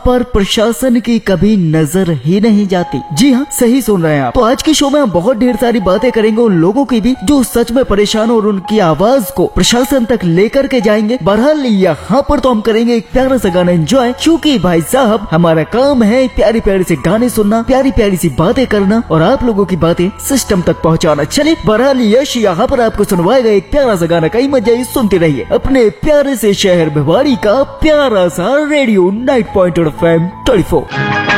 पर प्रशासन की कभी नजर ही नहीं जाती। जी हाँ, सही सुन रहे हैं आप। तो आज के शो में हम बहुत ढेर सारी बातें करेंगे उन लोगों की भी जो सच में परेशान हो और उनकी आवाज को प्रशासन तक लेकर के जाएंगे। बहरहाल यहाँ पर तो हम करेंगे एक प्यारा सा गाना एंजॉय, क्योंकि भाई साहब हमारा काम है प्यारी प्यारी से गाने सुनना, प्यारी प्यारी सी बातें करना और आप लोगों की बातें सिस्टम तक पहुँचाना। चलिए बहरहाल यश यहाँ पर आपको सुनवाएगा एक प्यारा सा गाना, कहीं मत जाइए, सुनते रहिए अपने प्यारे से शहर भिवाड़ी का प्यारा सा रेडियो 90.8 FM 34।